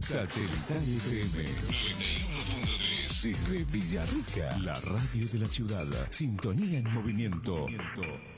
Satelital FM 91.3 desde Villarrica, la radio de la ciudad. Sintonía en movimiento.